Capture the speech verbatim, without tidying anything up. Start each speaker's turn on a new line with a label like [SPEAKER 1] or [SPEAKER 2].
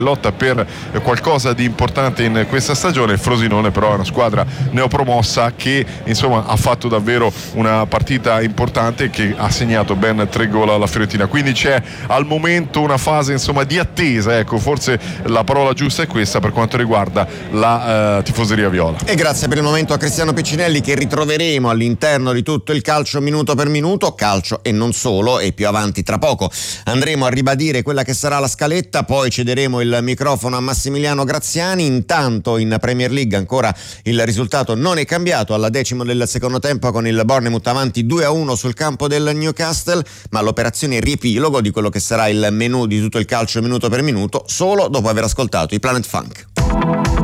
[SPEAKER 1] lotta per qualcosa di importante in questa stagione. Il Frosinone però è una squadra neopromossa che insomma ha fatto davvero una partita importante, che ha segnato ben tre gol alla Fiorentina, quindi c'è al momento una fase insomma di attesa, ecco, forse la parola giusta è questa per quanto riguarda la uh, tifoseria viola.
[SPEAKER 2] E grazie per il momento a Cristiano Piccinelli, che ritroveremo all'interno di tutto il calcio minuto per minuto, calcio e non solo, e più avanti tra poco andremo a ribadire quella che sarà la scaletta, poi cederemo il microfono a Massimiliano Graziani. Intanto in Premier League ancora il risultato non è cambiato alla decimo del secondo tempo, con il Bournemouth avanti due a uno sul campo del Newcastle, ma l'operazione riepilogo di quello che sarà il menù di tutto il calcio minuto per minuto solo dopo aver ascoltato i Planet Funk.